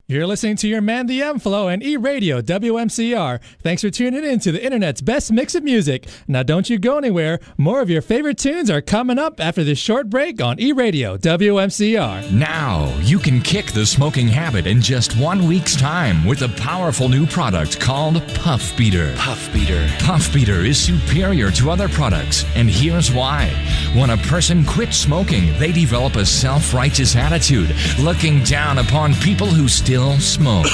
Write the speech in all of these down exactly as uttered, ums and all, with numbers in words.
You're listening to your man, the M-Flow, and E-Radio W M C R. Thanks for tuning in to the internet's best mix of music. Now don't you go anywhere. More of your favorite tunes are coming up after this short break on E-Radio W M C R. Now you can kick the smoking habit in just one week's time with a powerful new product called Puff Beater. Puff Beater. Puff Beater is superior to other products, and here's why. When a person quits smoking, they develop a self-righteous attitude, looking down upon people who still smoke.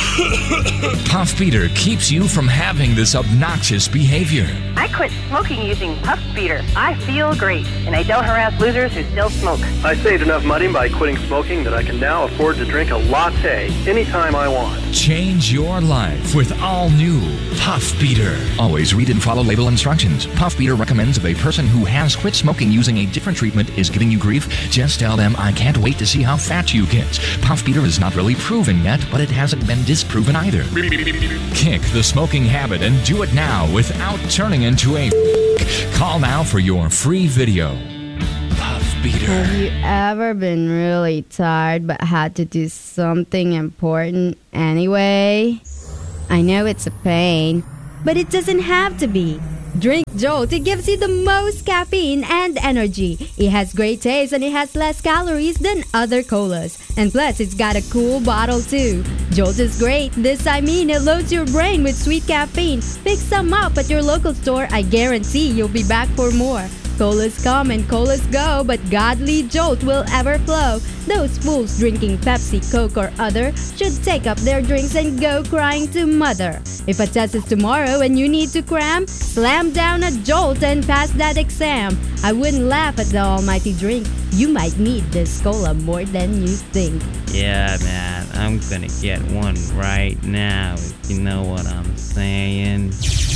Puff Beater keeps you from having this obnoxious behavior. I quit smoking using Puff Beater. I feel great, and I don't harass losers who still smoke. I saved enough money by quitting smoking that I can now afford to drink a latte anytime I want. Change your life with all new Puff Beater. Always read and follow label instructions. Puff Beater recommends if a person who has quit smoking using a different treatment is giving you grief, just tell them, I can't wait to see how fat you get. Puff Beater is not really proven yet, but it hasn't been disproven either. Kick the smoking habit and do it now without turning into a Call now for your free video. Puff Beater. Have you ever been really tired but had to do something important anyway? I know it's a pain, but it doesn't have to be. Drink Jolt. It gives you the most caffeine and energy. It has great taste and it has less calories than other colas. And plus, it's got a cool bottle too. Jolt is great. This I mean, it loads your brain with sweet caffeine. Pick some up at your local store. I guarantee you'll be back for more. Colas come and colas go, but godly Jolt will ever flow. Those fools drinking Pepsi, Coke, or other should take up their drinks and go crying to mother. If a test is tomorrow and you need to cram, slam down a Jolt and pass that exam. I wouldn't laugh at the almighty drink. You might need this cola more than you think. Yeah, man, I'm gonna get one right now, if you know what I'm saying.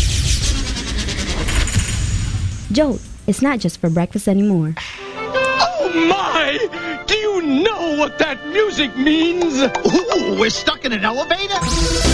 Jolt. It's not just for breakfast anymore. Oh my! Do you know what that music means? Ooh, we're stuck in an elevator?